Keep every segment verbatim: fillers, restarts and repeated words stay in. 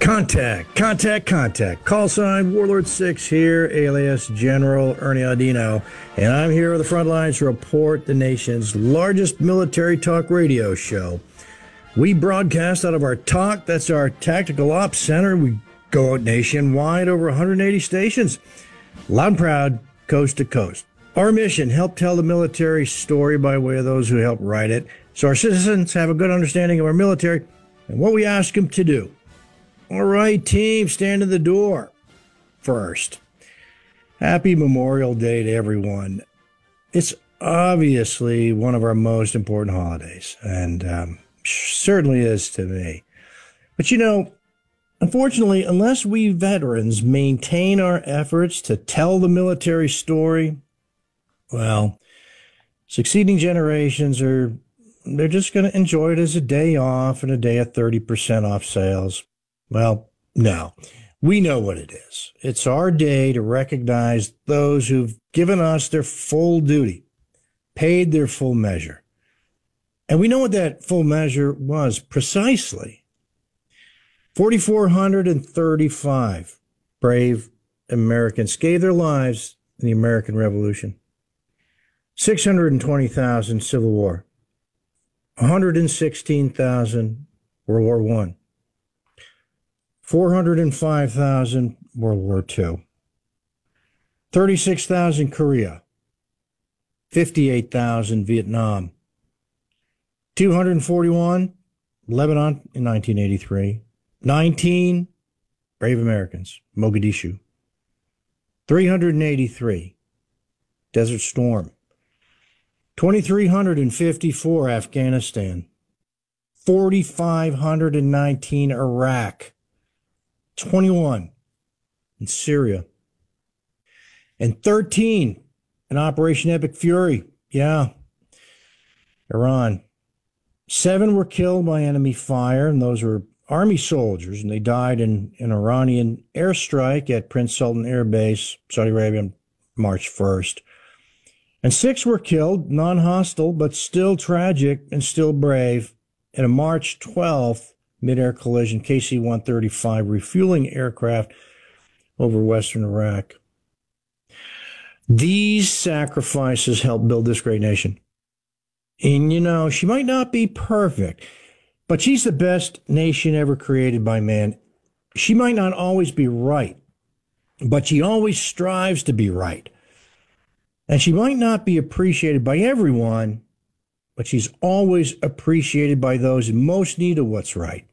Contact, contact, contact. Call sign Warlord six here, alias General Ernie Audino. And I'm here with the front lines to report the nation's largest military talk radio show. We broadcast out of our talk. That's our Tactical Ops Center. We go out nationwide, over one hundred eighty stations. Loud and proud, coast to coast. Our mission, help tell the military story by way of those who help write it, so our citizens have a good understanding of our military and what we ask them to do. All right, team, stand in the door. First, happy Memorial Day to everyone. It's obviously one of our most important holidays, and um, certainly is to me. But you know, unfortunately, unless we veterans maintain our efforts to tell the military story, well, succeeding generations are, they're just going to enjoy it as a day off and a day at thirty percent off sales. Well, no, we know what it is. It's our day to recognize those who've given us their full duty, paid their full measure. And we know what that full measure was precisely. four thousand four hundred thirty-five brave Americans gave their lives in the American Revolution. six hundred twenty thousand Civil War. one hundred sixteen thousand World War One. four hundred five thousand World War Two. thirty-six thousand Korea. fifty-eight thousand Vietnam. two hundred forty-one Lebanon in nineteen eighty-three. nineteen brave Americans, Mogadishu. three hundred eighty-three Desert Storm. two thousand three hundred fifty-four Afghanistan. four thousand five hundred nineteen Iraq. twenty-one in Syria. And thirteen in Operation Epic Fury. Yeah. Iran. Seven were killed by enemy fire, and those were Army soldiers, and they died in an Iranian airstrike at Prince Sultan Air Base, Saudi Arabia, on March first. And six were killed, non-hostile, but still tragic and still brave, in a March twelfth mid-air collision, K C one thirty-five refueling aircraft over western Iraq. These sacrifices helped build this great nation. And, you know, she might not be perfect, but she's the best nation ever created by man. She might not always be right, but she always strives to be right. And she might not be appreciated by everyone, but she's always appreciated by those in most need of what's right.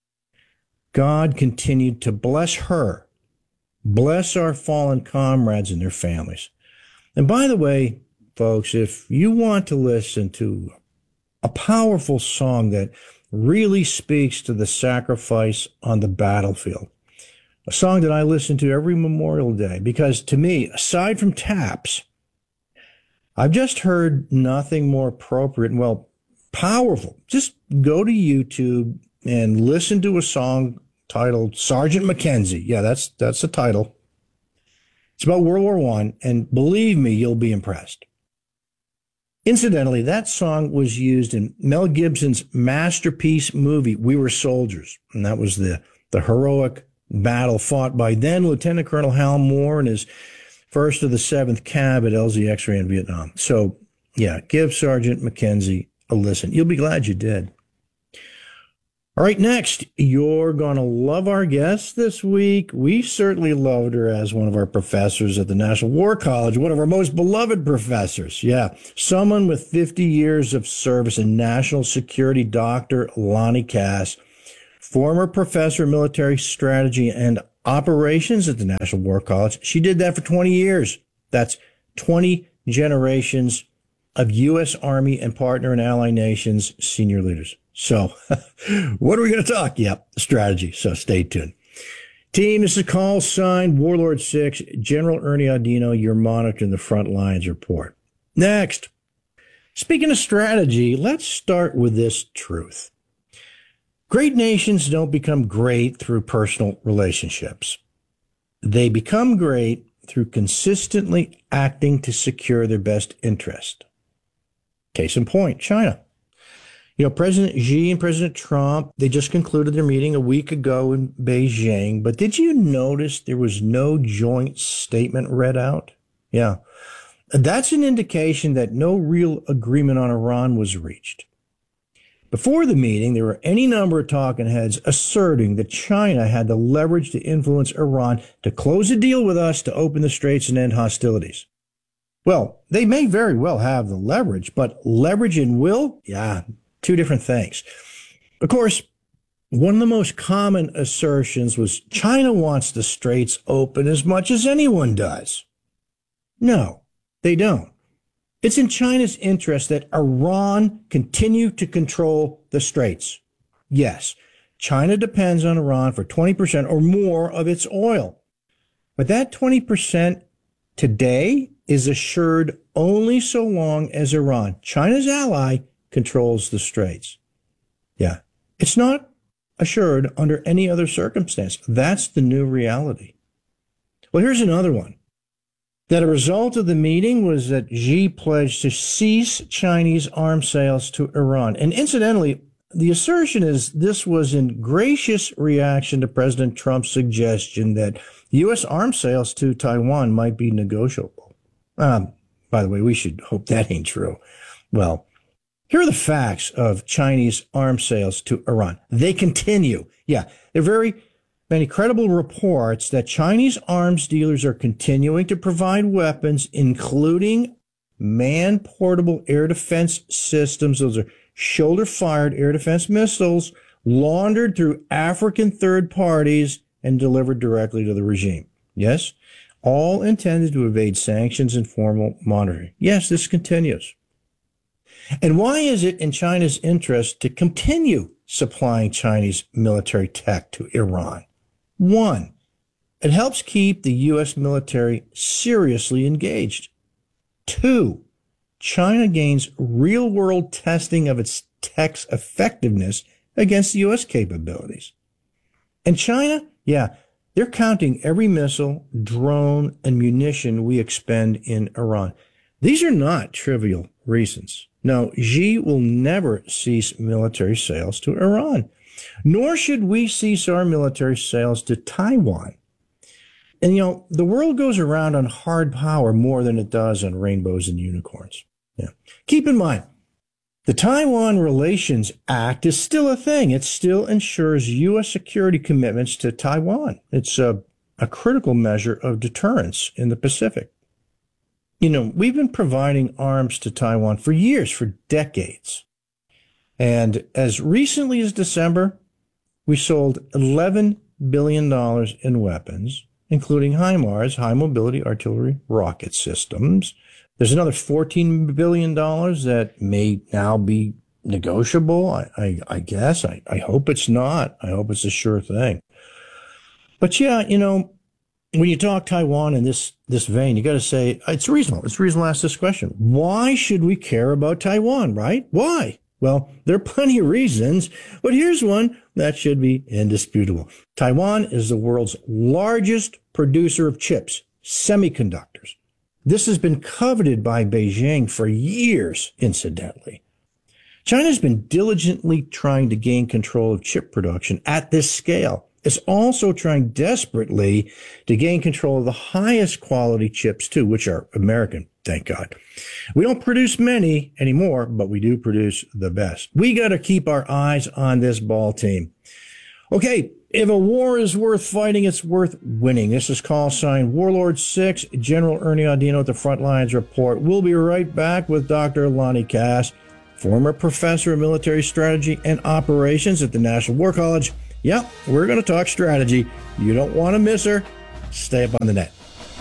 God continued to bless her, bless our fallen comrades and their families. And by the way, folks, if you want to listen to a powerful song that really speaks to the sacrifice on the battlefield, a song that I listen to every Memorial Day, because to me, aside from taps, I've just heard nothing more appropriate and, well, powerful. Just go to YouTube and listen to a song titled Sergeant Mackenzie. Yeah, that's that's the title. It's about World War One, and believe me, you'll be impressed. Incidentally, that song was used in Mel Gibson's masterpiece movie, We Were Soldiers, and that was the, the heroic battle fought by then Lieutenant Colonel Hal Moore and his first of the seventh Cab at L Z X-ray in Vietnam. So, yeah, give Sergeant Mackenzie a listen. You'll be glad you did. All right, next, you're going to love our guest this week. We certainly loved her as one of our professors at the National War College, one of our most beloved professors. Yeah, someone with fifty years of service in national security, Doctor Lonnie Cass, former professor of military strategy and operations at the National War College. She did that for twenty years. That's twenty generations of U S Army and partner and ally nations senior leaders. So what are we going to talk? Yep, strategy. So stay tuned. Team, this is call sign Warlord six, General Ernie Audino, you're monitoring the front lines report. Next, speaking of strategy, let's start with this truth. Great nations don't become great through personal relationships. They become great through consistently acting to secure their best interest. Case in point, China. You know, President Xi and President Trump, they just concluded their meeting a week ago in Beijing. But did you notice there was no joint statement read out? Yeah. That's an indication that no real agreement on Iran was reached. Before the meeting, there were any number of talking heads asserting that China had the leverage to influence Iran to close a deal with us to open the straits and end hostilities. Well, they may very well have the leverage, but leverage and will? Yeah, two different things. Of course, one of the most common assertions was China wants the straits open as much as anyone does. No, they don't. It's in China's interest that Iran continue to control the straits. Yes, China depends on Iran for twenty percent or more of its oil. But that twenty percent today is assured only so long as Iran, China's ally, controls the straits. Yeah, it's not assured under any other circumstance. That's the new reality. Well, here's another one. That a result of the meeting was that Xi pledged to cease Chinese arms sales to Iran. And incidentally, the assertion is this was in gracious reaction to President Trump's suggestion that U S arms sales to Taiwan might be negotiable. Um, by the way, we should hope that ain't true. Well, here are the facts of Chinese arms sales to Iran. They continue. Yeah, they're very many credible reports that Chinese arms dealers are continuing to provide weapons, including man-portable air defense systems. Those are shoulder-fired air defense missiles laundered through African third parties and delivered directly to the regime. Yes, all intended to evade sanctions and formal monitoring. Yes, this continues. And why is it in China's interest to continue supplying Chinese military tech to Iran? One, it helps keep the U S military seriously engaged. Two, China gains real-world testing of its tech's effectiveness against U S capabilities. And China, yeah, they're counting every missile, drone, and munition we expend in Iran. These are not trivial reasons. No, Xi will never cease military sales to Iran, nor should we cease our military sales to Taiwan. And, you know, the world goes around on hard power more than it does on rainbows and unicorns. Yeah. Keep in mind, the Taiwan Relations Act is still a thing. It still ensures U S security commitments to Taiwan. It's a, a critical measure of deterrence in the Pacific. You know, we've been providing arms to Taiwan for years, for decades. And as recently as December, we sold eleven billion dollars in weapons, including HIMARS, high mobility artillery rocket systems. There's another fourteen billion dollars that may now be negotiable, I, I, I guess. I, I hope it's not. I hope it's a sure thing. But yeah, you know, when you talk Taiwan in this, this vein, you got to say, it's reasonable. It's reasonable to ask this question. Why should we care about Taiwan, right? Why? Well, there are plenty of reasons, but here's one that should be indisputable. Taiwan is the world's largest producer of chips, semiconductors. This has been coveted by Beijing for years, incidentally. China's been diligently trying to gain control of chip production at this scale. It's also trying desperately to gain control of the highest quality chips, too, which are American, thank God. We don't produce many anymore, but we do produce the best. We got to keep our eyes on this ball team. Okay, if a war is worth fighting, it's worth winning. This is call sign Warlord six, General Ernie Audino at the Frontlines Report. We'll be right back with Doctor Lonnie Cass, former professor of military strategy and operations at the National War College. Yep, we're going to talk strategy. You don't want to miss her. Stay up on the net.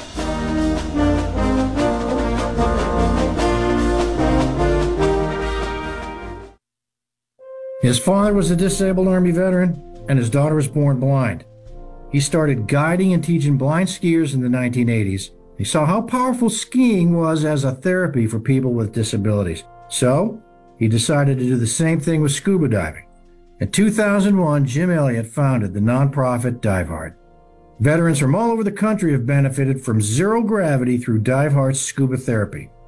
His father was a disabled Army veteran, and his daughter was born blind. He started guiding and teaching blind skiers in the nineteen eighties. He saw how powerful skiing was as a therapy for people with disabilities. So he decided to do the same thing with scuba diving. In two thousand one, Jim Elliott founded the nonprofit DiveHeart. Veterans from all over the country have benefited from zero gravity through DiveHeart's scuba therapy.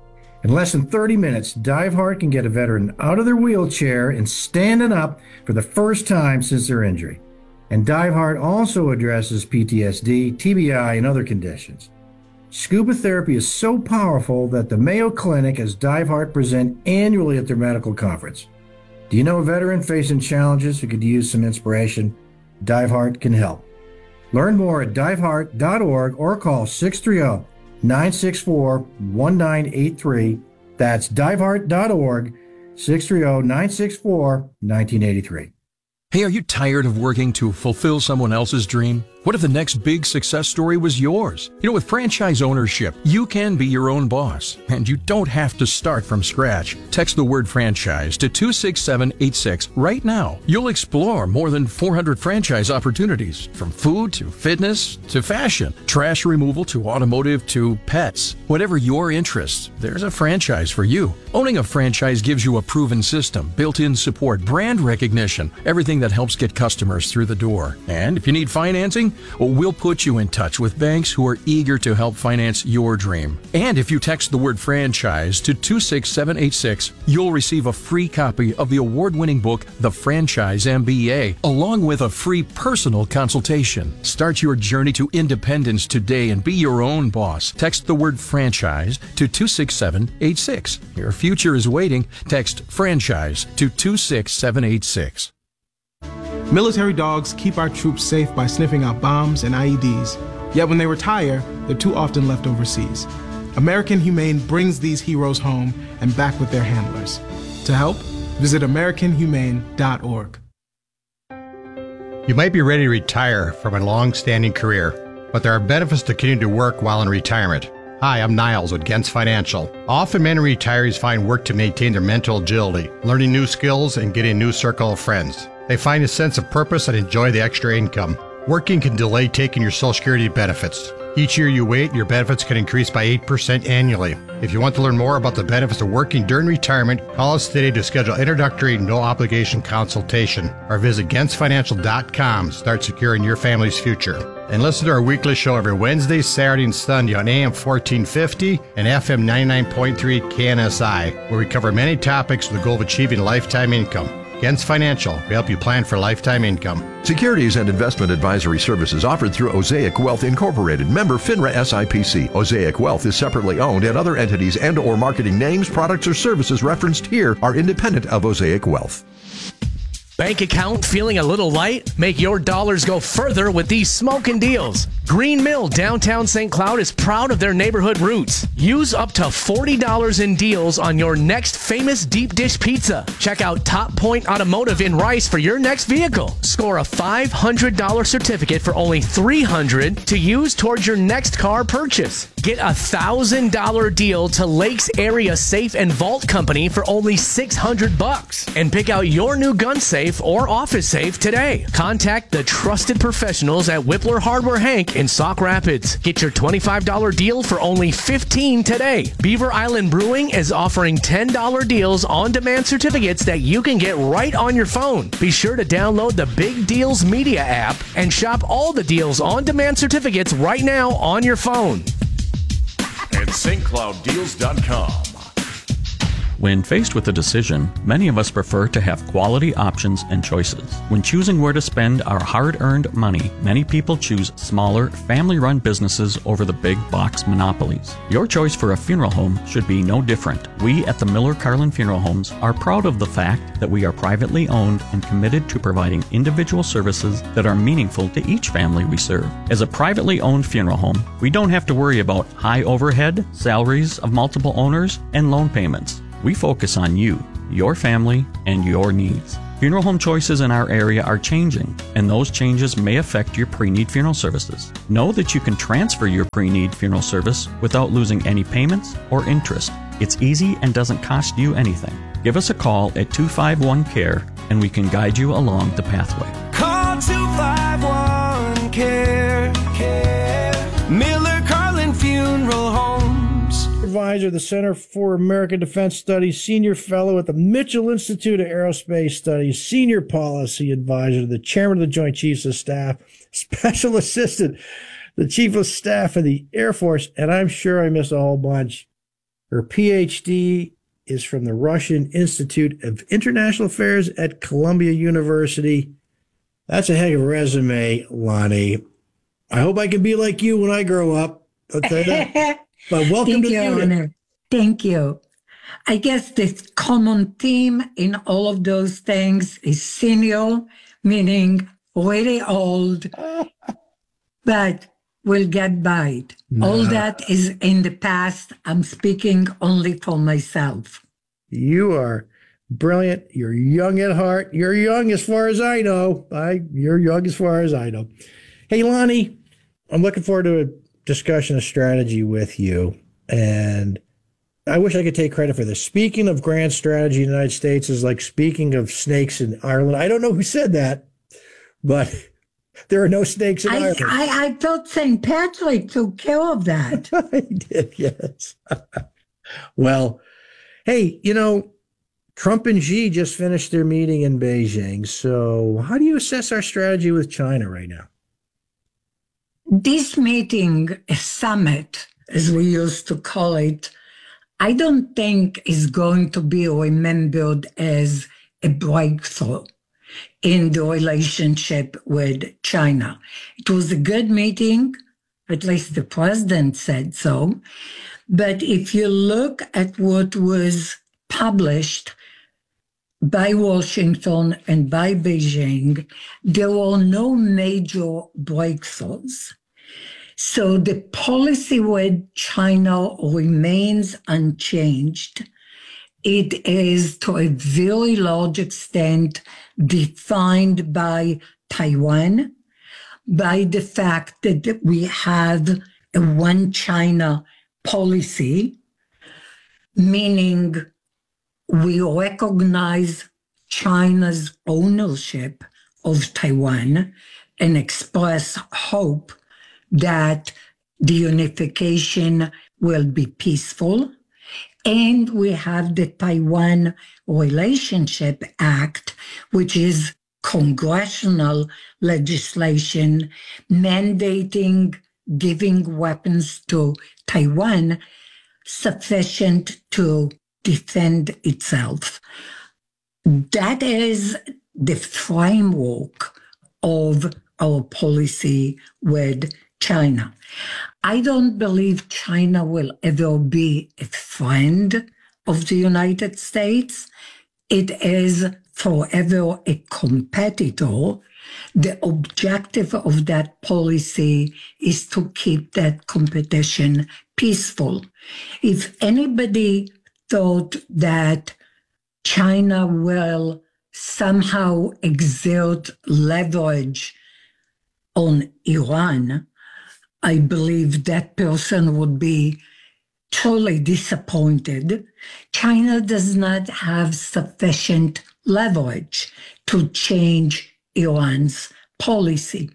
In less than thirty minutes, DiveHeart can get a veteran out of their wheelchair and standing up for the first time since their injury. And DiveHeart also addresses P T S D, T B I, and other conditions. Scuba therapy is so powerful that the Mayo Clinic has DiveHeart present annually at their medical conference. Do you know a veteran facing challenges who could use some inspiration? DiveHeart can help. Learn more at diveheart dot org or call six three zero, nine six four, one nine eight three. That's diveheart dot org, six three zero, nine six four, one nine eight three. Hey, are you tired of working to fulfill someone else's dream? What if the next big success story was yours? You know, with franchise ownership, you can be your own boss, and you don't have to start from scratch. Text the word franchise to two six seven eight six right now. You'll explore more than four hundred franchise opportunities, from food to fitness to fashion, trash removal to automotive to pets. Whatever your interests, there's a franchise for you. Owning a franchise gives you a proven system, built-in support, brand recognition, everything that helps get customers through the door. And if you need financing, well, we'll put you in touch with banks who are eager to help finance your dream. And if you text the word franchise to two six seven eight six, you'll receive a free copy of the award-winning book, The Franchise M B A, along with a free personal consultation. Start your journey to independence today and be your own boss. Text the word franchise to two six seven eight six. Your future is waiting. Text franchise to two six seven eight six. Military dogs keep our troops safe by sniffing out bombs and I E Ds. Yet when they retire, they're too often left overseas. American Humane brings these heroes home and back with their handlers. To help, visit american humane dot org. You might be ready to retire from a long-standing career, but there are benefits to continuing to work while in retirement. Hi, I'm Niles with Gens Financial. Often many retirees find work to maintain their mental agility, learning new skills, and getting a new circle of friends. They find a sense of purpose and enjoy the extra income. Working can delay taking your Social Security benefits. Each year you wait, your benefits can increase by eight percent annually. If you want to learn more about the benefits of working during retirement, call us today to schedule introductory no-obligation consultation or visit gens financial dot com. Start securing your family's future. And listen to our weekly show every Wednesday, Saturday, and Sunday on A M fourteen fifty and F M ninety-nine point three K N S I, where we cover many topics with the goal of achieving lifetime income. Gens Financial, we help you plan for lifetime income. Securities and investment advisory services offered through Osaic Wealth Incorporated, member FINRA S I P C. Osaic Wealth is separately owned, and other entities and or marketing names, products, or services referenced here are independent of Osaic Wealth. Bank account feeling a little light? Make your dollars go further with these smoking deals. Green Mill downtown Saint Cloud is proud of their neighborhood roots. Use up to forty dollars in deals on your next famous deep dish pizza. Check out Top Point Automotive in Rice for your next vehicle. Score a five hundred dollars certificate for only three hundred dollars to use towards your next car purchase. Get a one thousand dollars deal to Lakes Area Safe and Vault Company for only six hundred bucks. And pick out your new gun safe or office safe today. Contact the trusted professionals at Whippler Hardware Hank in Sauk Rapids. Get your twenty-five dollars deal for only fifteen dollars today. Beaver Island Brewing is offering ten dollars deals on demand certificates that you can get right on your phone. Be sure to download the Big Deals Media app and shop all the deals on demand certificates right now on your phone. And St Cloud Deals dot com. When faced with a decision, many of us prefer to have quality options and choices. When choosing where to spend our hard-earned money, many people choose smaller, family-run businesses over the big box monopolies. Your choice for a funeral home should be no different. We at the Miller Carlin Funeral Homes are proud of the fact that we are privately owned and committed to providing individual services that are meaningful to each family we serve. As a privately owned funeral home, we don't have to worry about high overhead, salaries of multiple owners, and loan payments. We focus on you, your family, and your needs. Funeral home choices in our area are changing, and those changes may affect your pre-need funeral services. Know that you can transfer your pre-need funeral service without losing any payments or interest. It's easy and doesn't cost you anything. Give us a call at two five one C A R E, and we can guide you along the pathway. Call two five one C A R E, C A R E. Miller Carlin Funeral Home. Advisor, the Center for American Defense Studies, Senior Fellow at the Mitchell Institute of Aerospace Studies, Senior Policy Advisor, the Chairman of the Joint Chiefs of Staff, Special Assistant, the Chief of Staff of the Air Force, and I'm sure I missed a whole bunch. Her P H D is from the Russian Institute of International Affairs at Columbia University. That's a heck of a resume, Lonnie. I hope I can be like you when I grow up. I'll tell you that. But welcome Thank to you, the unit. Honor. Thank you. I guess the common theme in all of those things is senior, meaning really old, but we'll get by it. No. All that is in the past. I'm speaking only for myself. You are brilliant. You're young at heart. You're young as far as I know. I, you're young as far as I know. Hey, Lonnie, I'm looking forward to a discussion of strategy with you. And I wish I could take credit for this. Speaking of grand strategy in the United States is like speaking of snakes in Ireland. I don't know who said that, but there are no snakes in I, Ireland. I, I thought Saint Patrick took care of that. I did, yes. Well, hey, you know, Trump and Xi just finished their meeting in Beijing. So how do you assess our strategy with China right now? This meeting, a summit, as we used to call it, I don't think is going to be remembered as a breakthrough in the relationship with China. It was a good meeting, at least the president said so. But if you look at what was published by Washington and by Beijing, there were no major breakthroughs. So the policy with China remains unchanged. It is to a very large extent defined by Taiwan, by the fact that we have a one China policy, meaning we recognize China's ownership of Taiwan and express hope that the unification will be peaceful. And we have the Taiwan Relationship Act, which is congressional legislation mandating giving weapons to Taiwan sufficient to defend itself. That is the framework of our policy with China. I don't believe China will ever be a friend of the United States. It is forever a competitor. The objective of that policy is to keep that competition peaceful. If anybody thought that China will somehow exert leverage on Iran, I believe that person would be truly disappointed. China does not have sufficient leverage to change Iran's policy.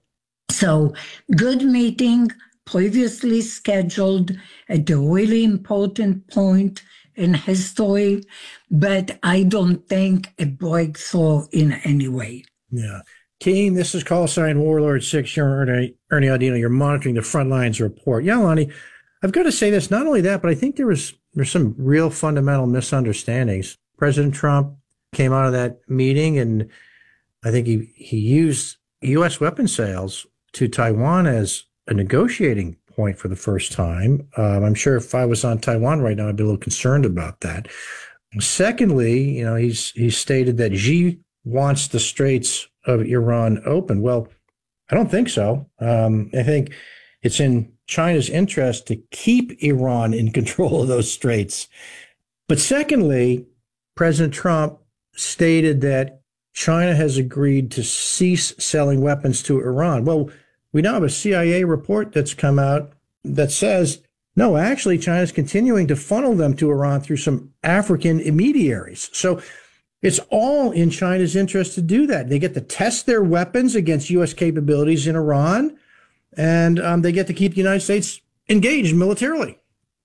So, good meeting, previously scheduled at a really important point in history, but I don't think a breakthrough in any way. Yeah. Team, this is call sign Warlord six. You're Ernie, Ernie Audino. You're monitoring the front lines report. Yeah, Lonnie, I've got to say this. Not only that, but I think there was there's some real fundamental misunderstandings. President Trump came out of that meeting, and I think he, he used U S weapon sales to Taiwan as a negotiating point for the first time. Um, I'm sure if I was on Taiwan right now, I'd be a little concerned about that. Secondly, you know, he's he's stated that Xi wants the Straits of Iran open. Well, I don't think so. Um, I think it's in China's interest to keep Iran in control of those straits. But secondly, President Trump stated that China has agreed to cease selling weapons to Iran. Well, we now have a C I A report that's come out that says, no, actually, China's continuing to funnel them to Iran through some African intermediaries. So it's all in China's interest to do that. They get to test their weapons against U S capabilities in Iran, and um, they get to keep the United States engaged militarily.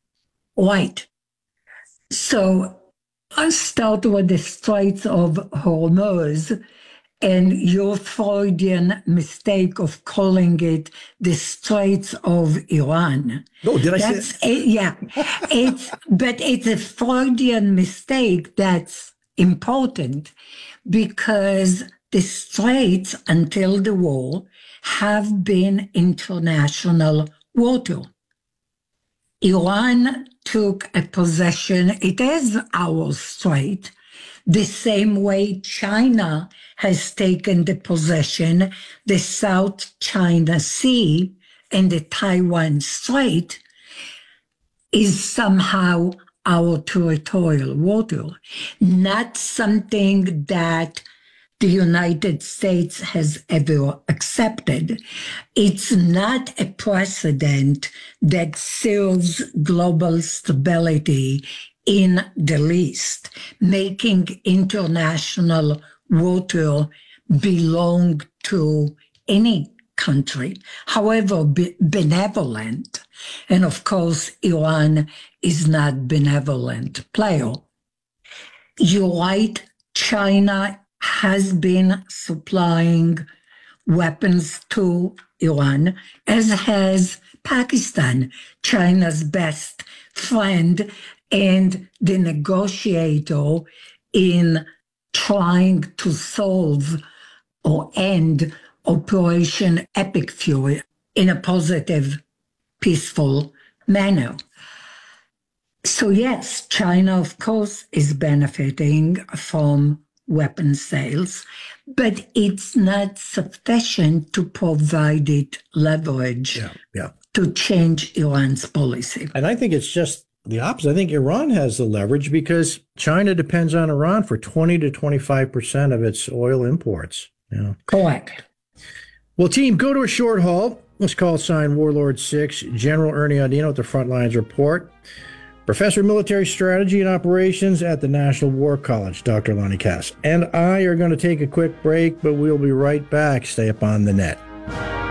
Right. So I'll start with the Straits of Hormuz. And your Freudian mistake of calling it the Straits of Iran. Oh, did I that's say a, yeah. It's but it's a Freudian mistake that's important because the Straits until the war have been international water. Iran took a possession, it is our strait, the same way China has taken the possession, the South China Sea and the Taiwan Strait is somehow our territorial water, not something that the United States has ever accepted. It's not a precedent that serves global stability in the least, making international water belong to any country, however be- benevolent. And of course, Iran is not benevolent player. You're right, China has been supplying weapons to Iran, as has Pakistan, China's best friend and the negotiator in trying to solve or end Operation Epic Fury in a positive, peaceful manner. So yes, China, of course, is benefiting from weapon sales, but it's not sufficient to provide it leverage yeah, yeah. to change Iran's policy. And I think it's just the opposite. I think Iran has the leverage because China depends on Iran for twenty to twenty-five percent of its oil imports. Yeah. Correct. Well, team, go to a short haul. Let's call sign Warlord six, General Ernie Audino at the Frontlines Report. Professor of Military Strategy and Operations at the National War College, Doctor Lonnie Cass. And I are going to take a quick break, but we'll be right back. Stay up on the net.